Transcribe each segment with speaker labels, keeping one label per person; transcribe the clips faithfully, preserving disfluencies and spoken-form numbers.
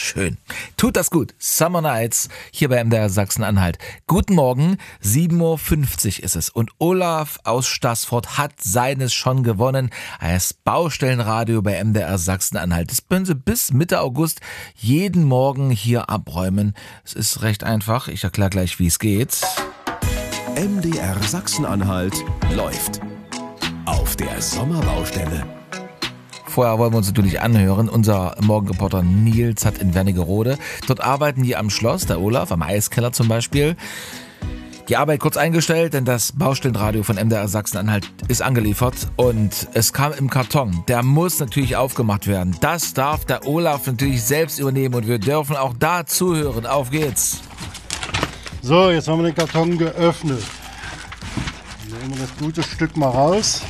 Speaker 1: schön. Tut das gut. Summer Nights hier bei M D R Sachsen-Anhalt. Guten Morgen, sieben Uhr fünfzig ist es und Olaf aus Staßfurt hat seines schon gewonnen. Das Baustellenradio bei M D R Sachsen-Anhalt. Das können Sie bis Mitte August jeden Morgen hier abräumen. Es ist recht einfach. Ich erkläre gleich, wie es geht.
Speaker 2: M D R Sachsen-Anhalt läuft auf der Sommerbaustelle.
Speaker 1: Vorher wollen wir uns natürlich anhören. Unser Morgenreporter Nils hat in Wernigerode. Dort arbeiten die am Schloss, der Olaf, am Eiskeller zum Beispiel. Die Arbeit kurz eingestellt, denn das Baustellenradio von M D R Sachsen-Anhalt ist angeliefert und es kam im Karton. Der muss natürlich aufgemacht werden. Das darf der Olaf natürlich selbst übernehmen und wir dürfen auch da zuhören. Auf geht's.
Speaker 3: So, jetzt haben wir den Karton geöffnet. Nehmen wir das gute Stück mal raus.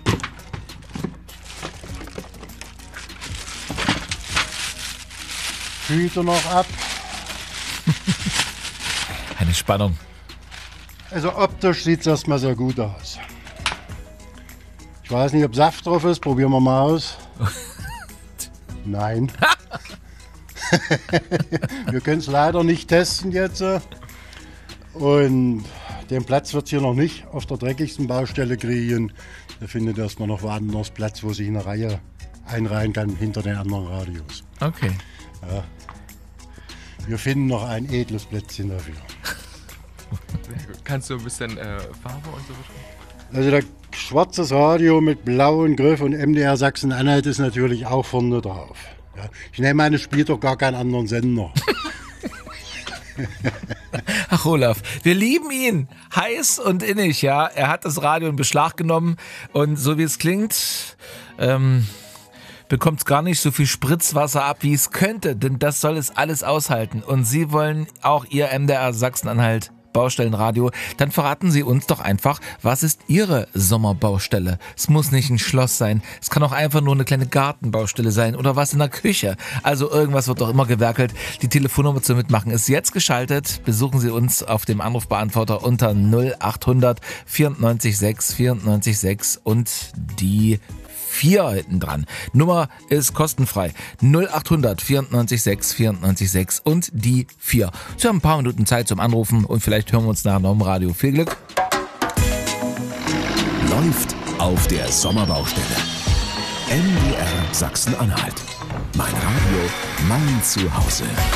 Speaker 3: Tüte noch ab.
Speaker 1: Eine Spannung.
Speaker 3: Also optisch sieht es erstmal sehr gut aus. Ich weiß nicht, ob Saft drauf ist. Probieren wir mal aus. Nein. Wir können es leider nicht testen jetzt. Und den Platz wird es hier noch nicht auf der dreckigsten Baustelle kriegen. Da findet erstmal noch woanders Platz, wo sich eine Reihe einreihen kann hinter den anderen Radios.
Speaker 1: Okay.
Speaker 3: Ja. Wir finden noch ein edles Plätzchen dafür.
Speaker 4: Kannst du ein bisschen äh, Farbe und so beschreiben?
Speaker 3: Also der schwarzes Radio mit blauem Griff und M D R Sachsen-Anhalt ist natürlich auch vorne drauf. Ja. Ich nehme an, es spielt doch gar keinen anderen Sender.
Speaker 1: Ach Olaf, wir lieben ihn. Heiß und innig, ja. Er hat das Radio in Beschlag genommen und so wie es klingt, ähm, bekommt es gar nicht so viel Spritzwasser ab, wie es könnte, denn das soll es alles aushalten. Und Sie wollen auch Ihr M D R Sachsen-Anhalt Baustellenradio, dann verraten Sie uns doch einfach, was ist Ihre Sommerbaustelle? Es muss nicht ein Schloss sein, es kann auch einfach nur eine kleine Gartenbaustelle sein oder was in der Küche. Also irgendwas wird doch immer gewerkelt. Die Telefonnummer zum Mitmachen ist jetzt geschaltet. Besuchen Sie uns auf dem Anrufbeantworter unter null achthundert vierundneunzig sechs vierundneunzig sechs und die vier hinten dran. Nummer ist kostenfrei. null achthundert vierundneunzig sechs vierundneunzig sechs und die vier. Sie haben ein paar Minuten Zeit zum Anrufen und vielleicht hören wir uns nachher noch im Radio. Viel Glück.
Speaker 2: Läuft auf der Sommerbaustelle. M D R Sachsen-Anhalt. Mein Radio, mein Zuhause.